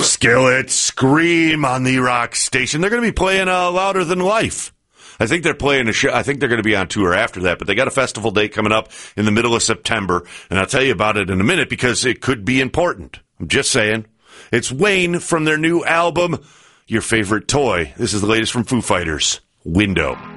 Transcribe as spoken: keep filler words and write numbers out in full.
Skillet, Scream on the Rock Station. They're going to be playing uh, Louder Than Life. I think they're playing a show. I think they're going to be on tour after that, but they got a festival date coming up in the middle of September, and I'll tell you about it in a minute because it could be important. I'm just saying. It's Wayne from their new album, Your Favorite Toy. This is the latest from Foo Fighters, Window.